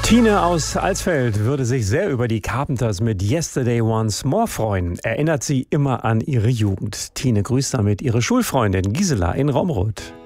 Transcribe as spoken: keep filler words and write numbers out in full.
Tine aus Alsfeld würde sich sehr über die Carpenters mit Yesterday Once More freuen. Erinnert sie immer an ihre Jugend. Tine grüßt damit ihre Schulfreundin Gisela in Romrod.